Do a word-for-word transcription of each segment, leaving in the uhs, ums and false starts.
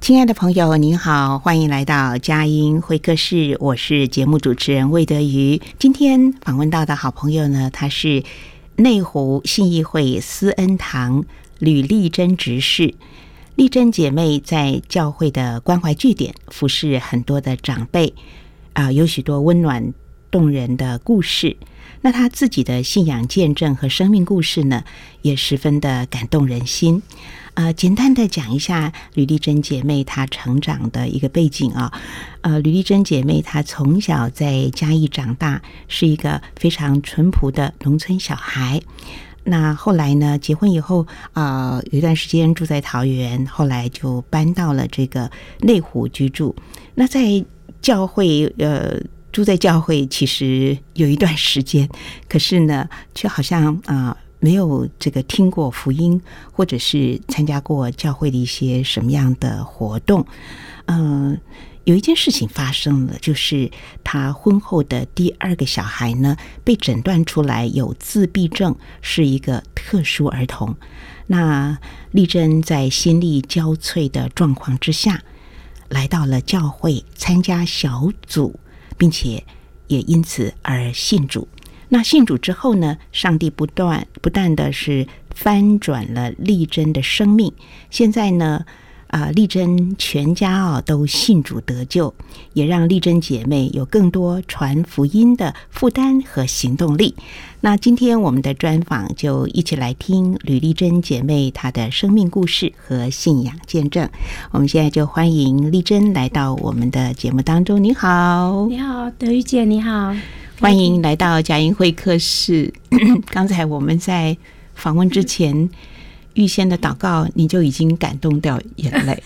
亲爱的朋友您好，欢迎来到佳音会客室，我是节目主持人魏德瑜。今天访问到的好朋友呢，他是内湖信义会思恩堂吕丽珍执事。丽珍姐妹在教会的关怀据点服侍很多的长辈，啊、呃，有许多温暖动人的故事。那她自己的信仰见证和生命故事呢，也十分的感动人心。呃，简单的讲一下吕丽珍姐妹她成长的一个背景啊。呃，吕丽珍姐妹她从小在嘉义长大，是一个非常淳朴的农村小孩。那后来呢，结婚以后啊、呃，有一段时间住在桃园，后来就搬到了这个内湖居住。那在教会呃。住在教会其实有一段时间，可是呢，却好像啊、呃、没有这个听过福音，或者是参加过教会的一些什么样的活动。嗯、呃，有一件事情发生了，就是他婚后的第二个小孩呢，被诊断出来有自闭症，是一个特殊儿童。那丽珍在心力交瘁的状况之下，来到了教会参加小组。并且也因此而信主。那信主之后呢，上帝不断不但的是翻转了丽珍的生命。现在呢，啊、呃，丽珍全家啊都信主得救，也让丽珍姐妹有更多传福音的负担和行动力。那今天我们的专访就一起来听吕丽珍姐妹她的生命故事和信仰见证。我们现在就欢迎丽珍来到我们的节目当中。你好。 你好，德瑜姐，你好， 欢迎来到佳音会客室。刚才我们在访问之前预先的祷告，你就已经感动掉眼泪。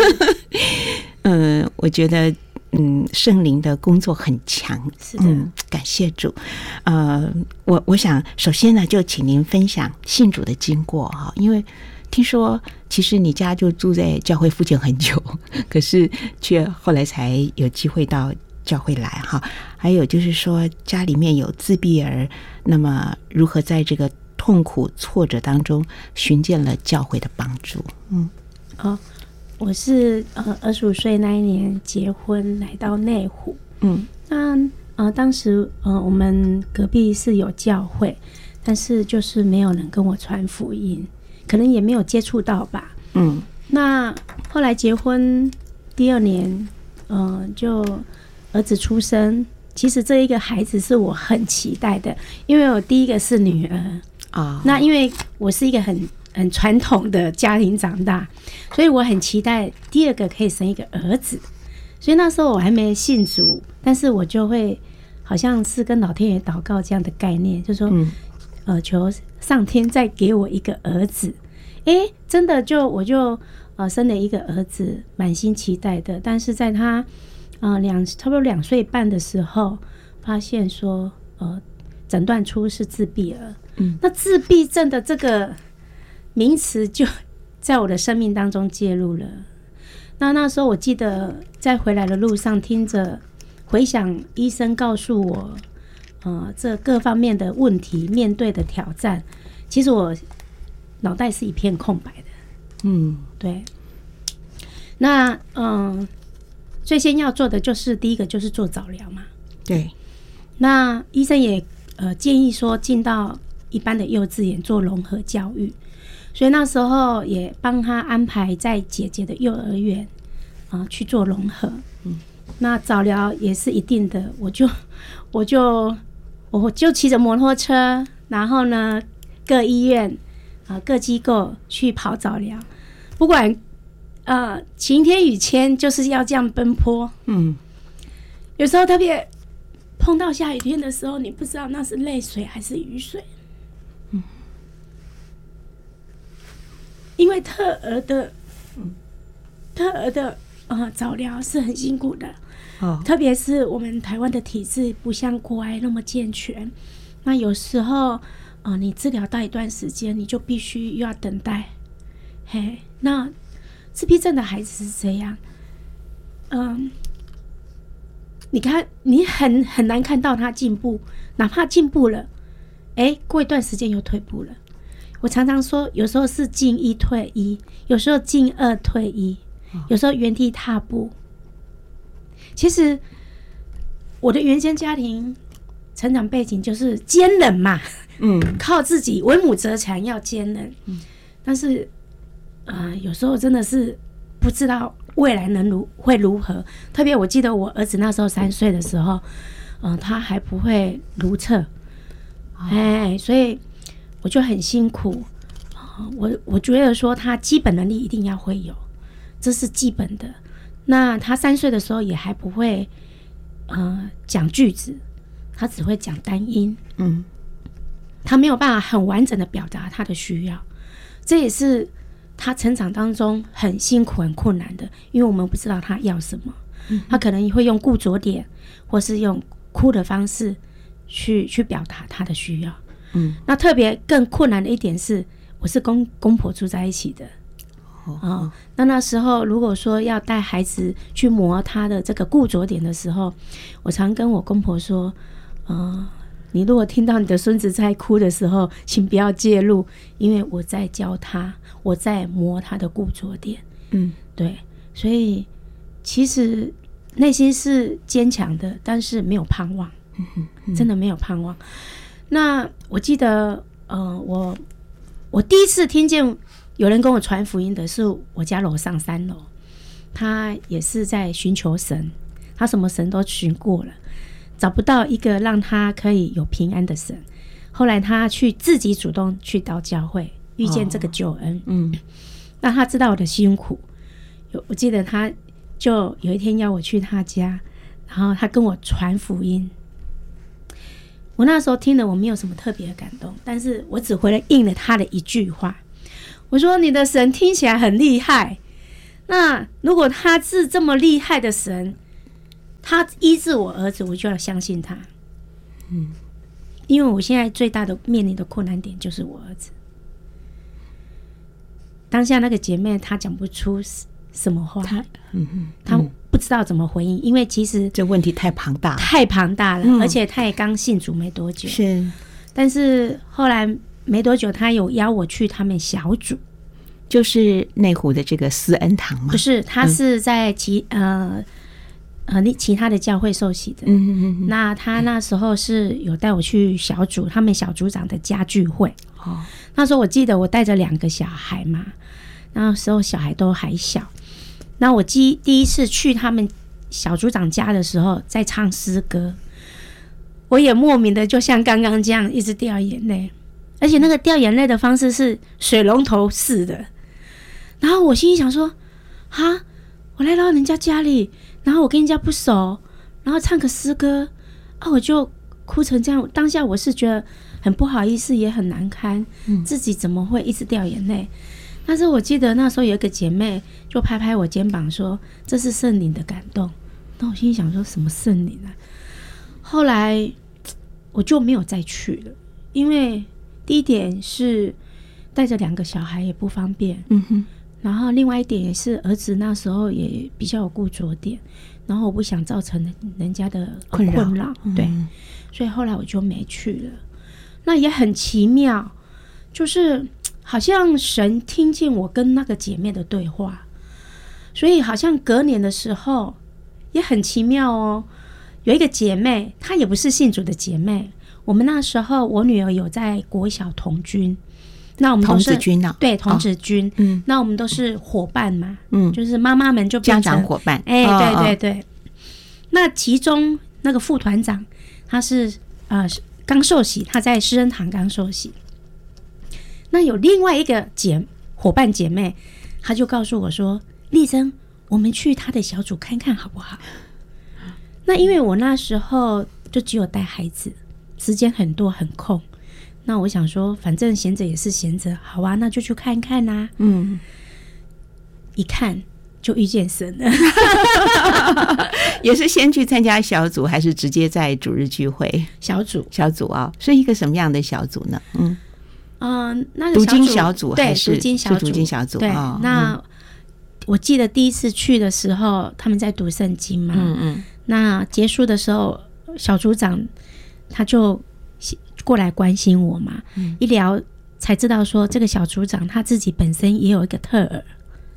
嗯，我觉得嗯，圣灵的工作很强， 是的、 嗯，感谢主。呃，我我想首先呢，就请您分享信主的经过哈，因为听说其实你家就住在教会附近很久，可是却后来才有机会到教会来哈。还有就是说家里面有自闭儿，那么如何在这个痛苦挫折当中寻见了教会的帮助？嗯， 哦。我是呃二十五岁那一年结婚来到内湖，嗯，那呃当时呃我们隔壁是有教会，但是就是没有人跟我传福音，可能也没有接触到吧，嗯，那后来结婚第二年，呃就儿子出生，其实这一个孩子是我很期待的，因为我第一个是女儿啊、哦，那因为我是一个很。很传统的家庭长大，所以我很期待第二个可以生一个儿子。所以那时候我还没信主，但是我就会好像是跟老天爷祷告这样的概念，就是说、嗯、呃，求上天再给我一个儿子。诶，真的就我就呃生了一个儿子，满心期待的。但是在他呃两差不多两岁半的时候，发现说呃诊断出是自闭儿。嗯，那自闭症的这个名词就在我的生命当中介入了。那那时候我记得在回来的路上，听着回想医生告诉我，呃，这各方面的问题、面对的挑战，其实我脑袋是一片空白的。嗯，对。那嗯，最先要做的就是第一个就是做早疗嘛。 对。那医生也呃建议说进到一般的幼稚园做融合教育。所以那时候也帮他安排在姐姐的幼儿园啊、呃、去做融合，嗯，那早疗也是一定的，我就我就我就骑着摩托车，然后呢各医院啊、呃、各机构去跑早疗，不管呃晴天雨天，就是要这样奔波，嗯，有时候特别碰到下雨天的时候，你不知道那是泪水还是雨水。因为特儿的，特儿的呃早疗是很辛苦的，哦，特别是我们台湾的体制不像国外那么健全，那有时候呃你治疗到一段时间，你就必须又要等待，嘿，那自闭症的孩子是这样，嗯，你看你很很难看到他进步，哪怕进步了，哎，过一段时间又退步了。我常常说，有时候是进一退一，有时候进二退一。 有时候原地踏步。其实我的原生家庭成长背景就是坚韧嘛，嗯，靠自己，为母则强，要坚韧。嗯，但是，呃，有时候真的是不知道未来能如会如何。特别我记得我儿子那时候三岁的时候，嗯、呃，他还不会如厕，哎、哦，所以我就很辛苦。呃、我我觉得说他基本能力一定要会有，这是基本的。那他三岁的时候也还不会，呃，讲句子。他只会讲单音，嗯，他没有办法很完整的表达他的需要，这也是他成长当中很辛苦、很困难的，因为我们不知道他要什么，嗯、他可能会用固着点，或是用哭的方式去去表达他的需要，嗯，那特别更困难的一点是，我是公公婆住在一起的。哦，哦，那那时候如果说要带孩子去磨他的这个固着点的时候，我常跟我公婆说，呃，你如果听到你的孙子在哭的时候，请不要介入，因为我在教他，我在磨他的固着点。嗯，对，所以其实内心是坚强的，但是没有盼望，嗯哼嗯，真的没有盼望。那我记得，呃，我我第一次听见有人跟我传福音的是我家楼上三楼，他也是在寻求神，他什么神都寻过了，找不到一个让他可以有平安的神。后来他去自己主动去到教会，遇见这个救恩，哦、嗯，让他知道我的辛苦。有我记得他就有一天邀我去他家，然后他跟我传福音。我那时候听了，我没有什么特别的感动，但是我只回了应了他的一句话。我说你的神听起来很厉害，那如果他是这么厉害的神，他医治我儿子，我就要相信他。嗯，因为我现在最大的面临的困难点就是我儿子。当下那个姐妹她讲不出什么话，她嗯嗯，她不知道怎么回应，因为其实这问题太庞大， 太庞大了，嗯、而且她也刚信主没多久。 是， 但是后来没多久，她有邀我去他们小组。 就是内湖的这个思恩堂吗？ 不是，他是在其、嗯、呃呃其他的教会受洗的。嗯嗯嗯。那他那时候是有带我去小组，他们小组长的家聚会。哦。那时候我记得我带着两个小孩嘛，那时候小孩都还小。那我第第一次去他们小组长家的时候，在唱诗歌，我也莫名的就像刚刚这样一直掉眼泪，而且那个掉眼泪的方式是水龙头式的。然后我心里想说，哈，我来到人家家里，然后我跟人家不熟，然后唱个诗歌啊，我就哭成这样。当下我是觉得很不好意思，也很难堪，嗯、自己怎么会一直掉眼泪？但是我记得那时候有一个姐妹就拍拍我肩膀说：“这是圣灵的感动。”那我心里想说什么圣灵啊？后来我就没有再去了，因为第一点是带着两个小孩也不方便，嗯哼。然后另外一点也是儿子那时候也比较有固着点，然后我不想造成人家的困扰，困扰对、嗯，所以后来我就没去了。那也很奇妙，就是好像神听见我跟那个姐妹的对话，所以好像隔年的时候也很奇妙哦。有一个姐妹，她也不是信主的姐妹，我们那时候我女儿有在国小童军。那我们都是童子军啊， 对，童子军、哦，嗯，那我们都是伙伴嘛，嗯，就是妈妈们就变成家长伙伴， 哎、欸，对对对、哦。那其中那个副团长，他是呃刚受洗，他在施恩堂刚受洗。那有另外一个姐伙伴姐妹，她就告诉我说：“丽珍，我们去她的小组看看好不好？”那因为我那时候就只有带孩子，时间很多很空。那我想说，反正闲着也是闲着，好啊，那就去看看啊。嗯，一看就遇见神了。 也是先去参加小组，还是直接在主日聚会？ 小组， 小组啊、哦，是一个什么样的小组呢？嗯嗯、呃，那个读经小组还是读经小组？ 读经小组。 对， 哦、 那、嗯、我记得第一次去的时候，他们在读圣经嘛。嗯嗯。那结束的时候，小组长他就过来关心我嘛，嗯、一聊才知道说这个小组长他自己本身也有一个特耳，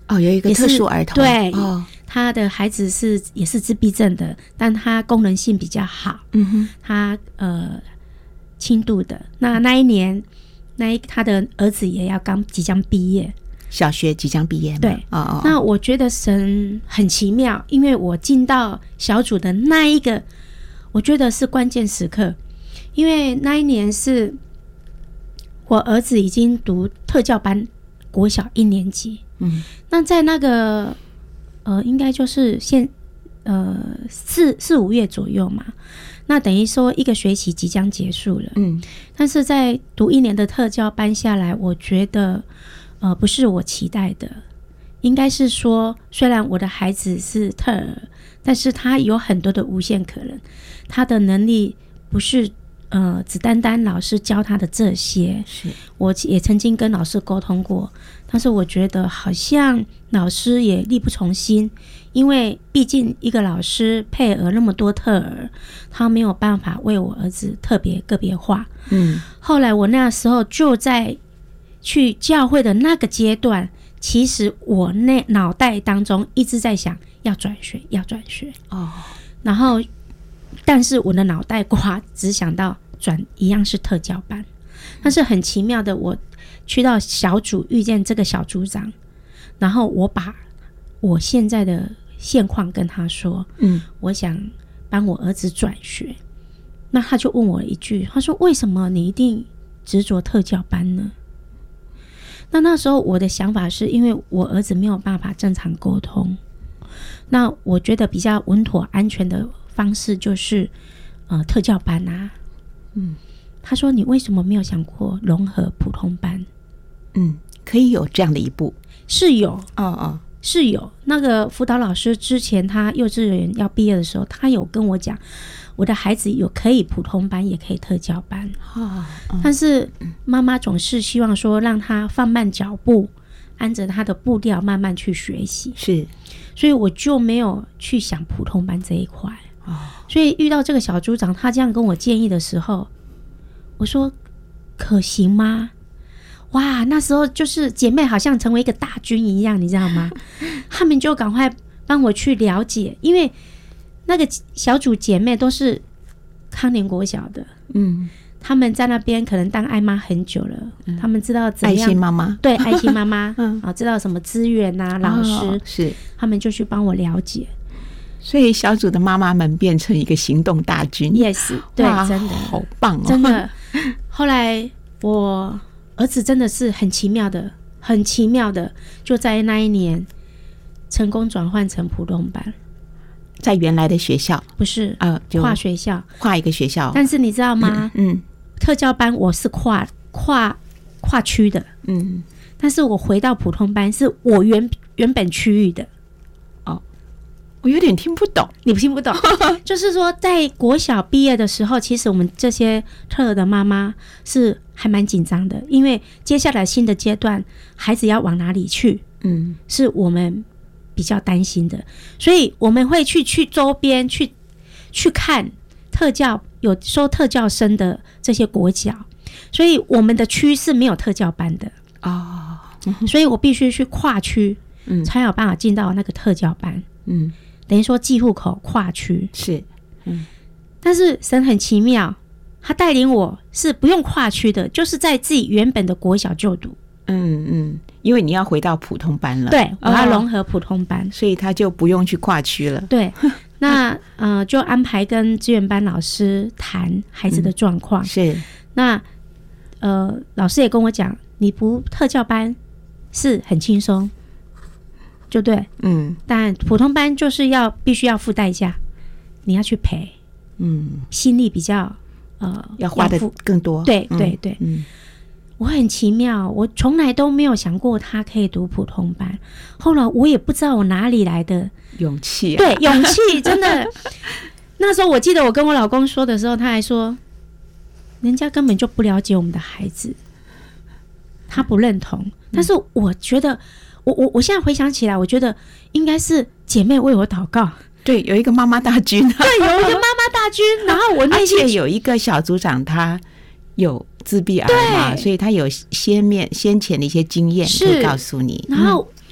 哦，有一个特殊儿童， 对， 哦， 他的孩子是也是自闭症的，但他功能性比较好， 嗯哼， 他呃轻度的。那那一年，那一他的儿子也要刚即将毕业， 小学即将毕业嘛， 对， 哦哦， 那我觉得神很奇妙，因为我进到小组的那一个，我觉得是关键时刻，因为那一年是我儿子已经读特教班，国小一年级，嗯，那在那个呃，应该就是现呃四四五月左右嘛，那等于说一个学期即将结束了，嗯，但是在读一年的特教班下来，我觉得呃不是我期待的，应该是说虽然我的孩子是特儿，但是他有很多的无限可能，他的能力不是呃只单单老师教他的这些，是我也曾经跟老师沟通过，但是我觉得好像老师也力不从心，因为毕竟一个老师配额那么多特儿，他没有办法为我儿子特别个别化。嗯，后来我那时候就在去教会的那个阶段，其实我那脑袋当中一直在想要转学，要转学哦，然后但是我的脑袋瓜只想到转一样是特教班，但是很奇妙的，我去到小组遇见这个小组长，然后我把我现在的现况跟他说，嗯，我想帮我儿子转学，那他就问我一句，他说为什么你一定执着特教班呢？那那时候我的想法是因为我儿子没有办法正常沟通，那我觉得比较稳妥安全的方式就是呃特教班啊。嗯，他说你为什么没有想过融合普通班？ 嗯，可以有这样的一步， 是有， 哦哦， 是有。那个辅导老师之前他幼稚园要毕业的时候，他有跟我讲，我的孩子有可以普通班，也可以特教班。哦哦，但是妈妈总是希望说让他放慢脚步，按着他的步调慢慢去学习。是，所以我就没有去想普通班这一块。哦，所以遇到这个小组长，他这样跟我建议的时候，我说可行吗？哇，那时候就是姐妹好像成为一个大军一样，你知道吗？他们就赶快帮我去了解，因为那个小组姐妹都是康宁国小的，嗯，他们在那边可能当爱妈很久了，嗯，他们知道怎么样爱心妈妈， 对，爱心妈妈，嗯，啊，知道什么资源啊，老师， 哦，是， 他们就去帮我了解。 所以小组的妈妈们变成一个行动大军 ，yes， 对，真的好棒哦， 真的。后来我儿子真的是很奇妙的，很奇妙的，就在那一年成功转换成普通班， 在原来的学校， 不是啊，呃，跨学校， 跨一个学校。 但是你知道吗？嗯，嗯特教班我是跨跨跨区的，嗯，但是我回到普通班是我原原本区域的。 我有点听不懂， 你听不懂，就是说在国小毕业的时候，其实我们这些特儿的妈妈是还蛮紧张的，因为接下来新的阶段，孩子要往哪里去，嗯，是我们比较担心的，所以我们会去去周边去去看特教有收特教生的这些国小，所以我们的区是没有特教班的哦，所以我必须去跨区，嗯，才有办法进到那个特教班，嗯。等于说寄户口跨区是，嗯， 但是神很奇妙，他带领我是不用跨区的，就是在自己原本的国小就读。 嗯嗯，因为你要回到普通班了， 对，我要融合普通班， 哦，所以他就不用去跨区了。 对，那呃就安排跟资源班老师谈孩子的状况，嗯。是，那呃老师也跟我讲，你读特教班是很轻松。就对，嗯，但普通班就是要必须要付代价，你要去赔，嗯，心力比较呃要花的更多， 对对对，嗯，我很奇妙，我从来都没有想过他可以读普通班，后来我也不知道我哪里来的勇气，啊， 对，勇气真的，那时候我记得我跟我老公说的时候，他还说，人家根本就不了解我们的孩子，他不认同，嗯，但是我觉得。我我我现在回想起来，我觉得应该是姐妹为我祷告。 对，有一个妈妈大军， 对，有一个妈妈大军。然后我内心而且有一个小组长，他有自闭儿嘛，所以他有先面先前的一些经验可以告诉你。 然后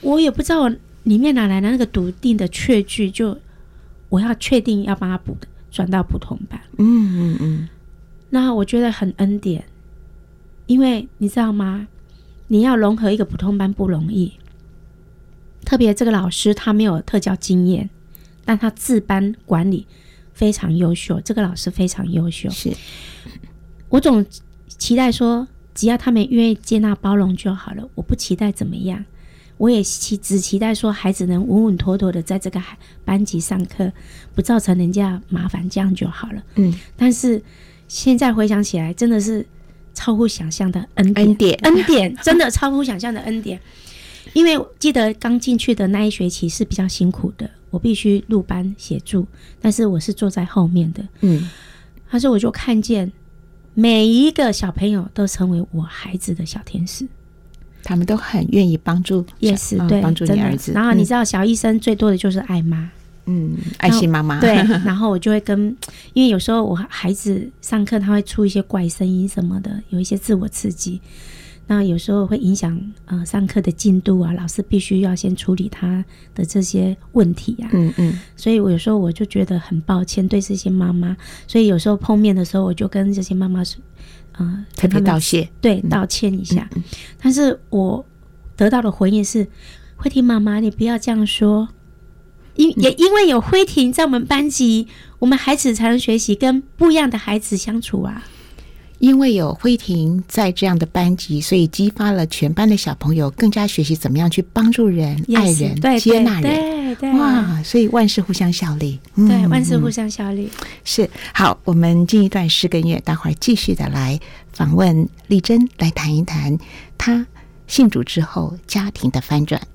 我也不知道我里面哪来的那个笃定的确据，就我要确定要帮他补转到普通班。 嗯嗯嗯， 那我觉得很恩典，因为你知道吗？你要融合一个普通班不容易，特别这个老师他没有特教经验，但他自班管理非常优秀，这个老师非常优秀。 是， 我总期待说，只要他们愿意接纳包容就好了，我不期待怎么样，我也期只期待说孩子能稳稳妥妥的在这个班级上课，不造成人家麻烦，这样就好了。嗯，但是现在回想起来，真的是超乎想象的恩典，恩典，恩典，真的超乎想象的恩典。因为记得刚进去的那一学期是比较辛苦的，我必须入班协助，但是我是坐在后面的。嗯，但是我就看见每一个小朋友都成为我孩子的小天使， 他们都很愿意帮助， 也是、哦、对， 帮助你儿子。 然后你知道，小医生最多的就是爱妈。 嗯，爱心妈妈。 对，然后我就会跟，因为有时候我孩子上课他会出一些怪声音什么的，有一些自我刺激，那有时候会影响呃上课的进度啊，老师必须要先处理他的这些问题啊。嗯嗯，所以我有时候我就觉得很抱歉对这些妈妈，所以有时候碰面的时候我就跟这些妈妈说，呃， 特别道谢， 对，道歉一下。嗯嗯、但是我得到的回应是，慧婷妈妈，你不要这样说。因也因为有慧婷在我们班级，我们孩子才能学习跟不一样的孩子相处啊。 因为有慧婷在这样的班级，所以激发了全班的小朋友更加学习怎么样去帮助人、yes, 爱人、 对接纳人。 对对， 哇！所以万事互相效力。 嗯、对，万事互相效力。 是好，我们进一段诗跟乐，待会儿继续的来访问丽珍，来谈一谈她信主之后家庭的翻转。